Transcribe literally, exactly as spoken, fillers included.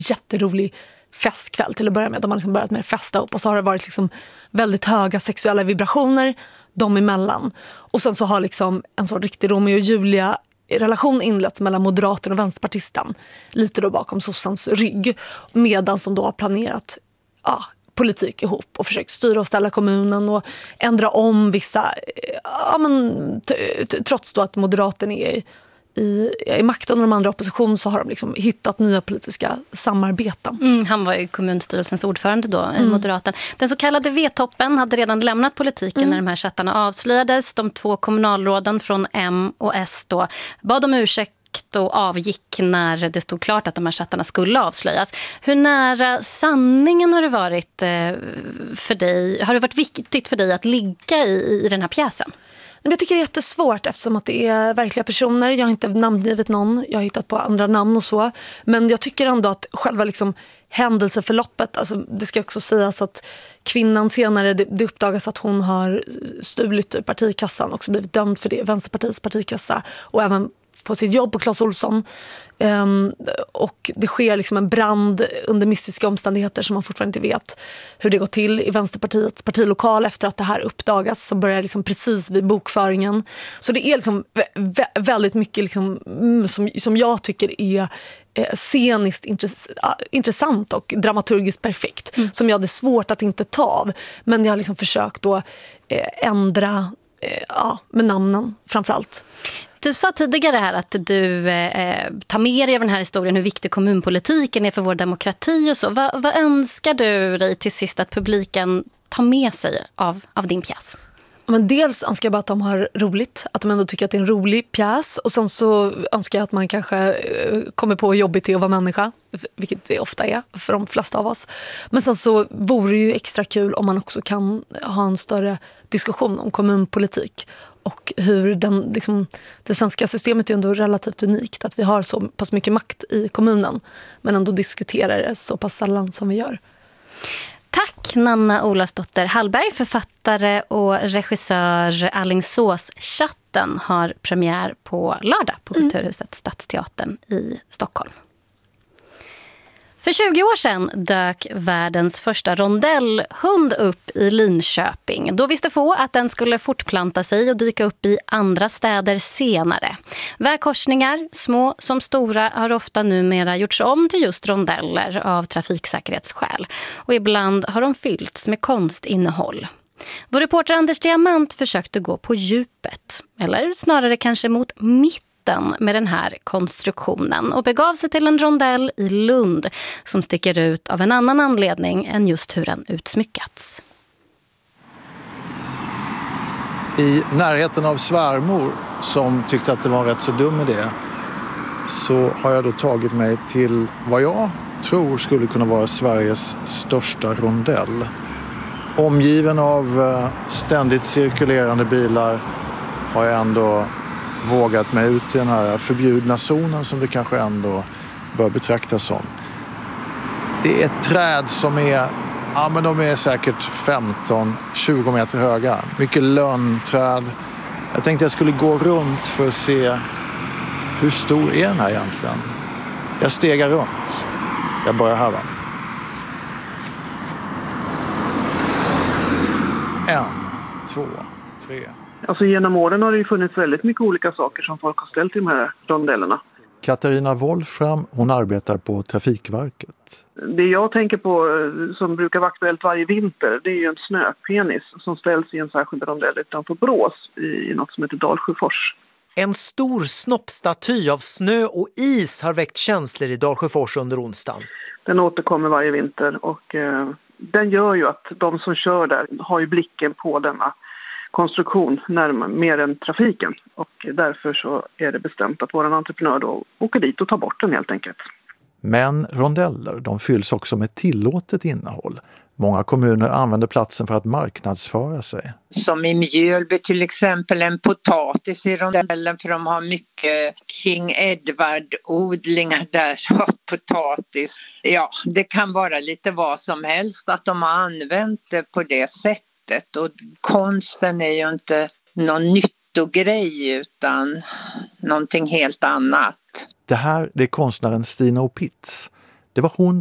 jätterolig festkväll till att börja med. De har liksom börjat med att festa upp och så har det varit liksom väldigt höga sexuella vibrationer dem emellan. Och sen så har liksom en sån riktig Romeo och Julia relation inletts mellan moderaten och vänsterpartisten. Lite då bakom sossans rygg. Medan som då har planerat ja, politik ihop och försökt styra och ställa kommunen och ändra om vissa, ja men t- t- trots då att moderaten är i, i, i makten och de andra opposition så har de liksom hittat nya politiska samarbeten. Mm, han var ju kommunstyrelsens ordförande då, mm. moderaten. Den så kallade V-toppen hade redan lämnat politiken mm. när de här chattarna avslöjades. De två kommunalråden från M och S då bad om ursäkt och avgick när det stod klart att de här chattarna skulle avslöjas. Hur nära sanningen har det varit för dig? Har det varit viktigt för dig att ligga i, i den här pjäsen? Jag tycker det är jättesvårt eftersom att det är verkliga personer. Jag har inte namngivit någon, jag har hittat på andra namn och så. Men jag tycker ändå att själva liksom händelseförloppet, alltså det ska också sägas att kvinnan senare, det, det uppdagas att hon har stulit ur partikassan, också blivit dömd för det, Vänsterpartiets partikassa och även på sitt jobb på Clas Ohlson. Um, och det sker liksom en brand under mystiska omständigheter som man fortfarande inte vet hur det går till i Vänsterpartiets partilokal efter att det här uppdagas, som börjar liksom precis vid bokföringen. Så det är liksom vä- väldigt mycket liksom, mm, som, som jag tycker är eh, sceniskt intress- intressant och dramaturgiskt perfekt, mm. som jag hade svårt att inte ta av. Men jag har liksom försökt då eh, ändra eh, ja, med namnen framförallt. Du sa tidigare här att du eh, tar med dig av den här historien hur viktig kommunpolitiken är för vår demokrati och så. Va, vad önskar du dig till sist att publiken tar med sig av, av din pjäs? Men dels önskar jag bara att de har roligt, att de ändå tycker att det är en rolig pjäs, och sen så önskar jag att man kanske kommer på hur jobbigt det är att vara människa, vilket det ofta är för de flesta av oss. Men sen så vore det ju extra kul om man också kan ha en större diskussion om kommunpolitik och hur den, liksom, det svenska systemet är ändå relativt unikt, att vi har så pass mycket makt i kommunen men ändå diskuterar det så pass sällan som vi gör. Tack Nanna Olasdotter Hallberg, författare och regissör. Alingsås-chatten har premiär på lördag på Kulturhuset Stadsteatern i Stockholm. För tjugo år sedan dök världens första rondellhund upp i Linköping. Då visste få att den skulle fortplanta sig och dyka upp i andra städer senare. Vägkorsningar, små som stora, har ofta numera gjorts om till just rondeller av trafiksäkerhetsskäl. Och ibland har de fyllts med konstinnehåll. Vår reporter Anders Diamant försökte gå på djupet, eller snarare kanske mot mitten med den här konstruktionen, och begav sig till en rondell i Lund som sticker ut av en annan anledning än just hur den utsmyckats. I närheten av svärmor, som tyckte att det var en rätt så dum idé, så har jag då tagit mig till vad jag tror skulle kunna vara Sveriges största rondell. Omgiven av ständigt cirkulerande bilar har jag ändå vågat mig ut i den här förbjudna zonen som det kanske ändå bör betraktas som. Det är ett träd som är, ja men de är säkert femton till tjugo meter höga. Mycket lönnträd. Jag tänkte jag skulle gå runt för att se hur stor är den här egentligen. Jag stegar runt. Jag börjar här då. En, två, tre. Alltså genom åren har det ju funnits väldigt mycket olika saker som folk har ställt i de här rondellerna. Katarina Wolfram, hon arbetar på Trafikverket. Det jag tänker på som brukar vara aktuellt varje vinter, det är ju en snöpenis som ställs i en särskild rondell utanför Brås i något som heter Dalsjöfors. En stor snoppstaty av snö och is har väckt känslor i Dalsjöfors under onsdagen. Den återkommer varje vinter och eh, den gör ju att de som kör där har ju blicken på denna konstruktion närmare, mer än trafiken, och därför så är det bestämt att vår entreprenör då åker dit och tar bort den helt enkelt. Men rondeller, de fylls också med tillåtet innehåll. Många kommuner använder platsen för att marknadsföra sig. Som i Mjölby till exempel, en potatis i rondellen, för de har mycket King Edward-odlingar där och potatis. Ja, det kan vara lite vad som helst att de har använt det på det sättet. Och konsten är ju inte någon nyttogrej utan någonting helt annat. Det här det är konstnären Stina Opitz. Det var hon